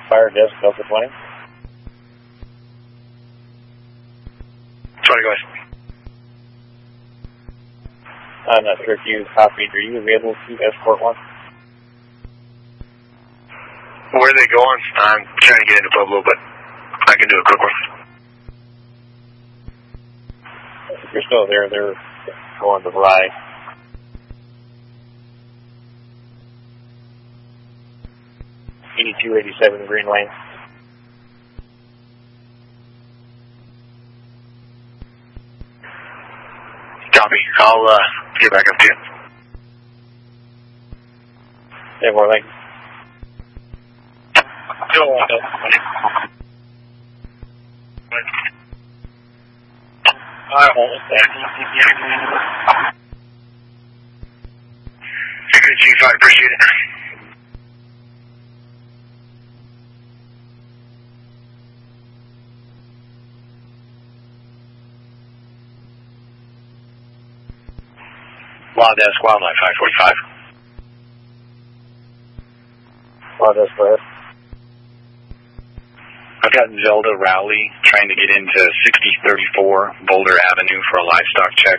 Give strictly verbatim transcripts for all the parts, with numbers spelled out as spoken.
Fire Desk, Delta twenty. twenty, guys. I'm not sure if you copied. Are you available to escort one? Where are they going? I'm trying to get into Pueblo, but I can do a quick one. If you're still there, they're going to Rye. eighty-two eighty-seven Green Lane. Copy. I'll uh, get back up to you. Yeah, more like. I won't. You're good, Chief. I appreciate it. Wild Desk, Wildlife, five forty-five. Wild Desk, go ahead. I've got Zelda Rowley trying to get into sixty thirty-four Boulder Avenue for a livestock check.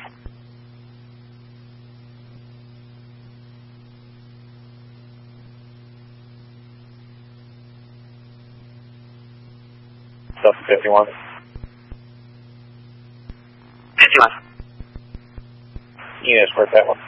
Delta fifty-one. fifty-one. You can escort that one.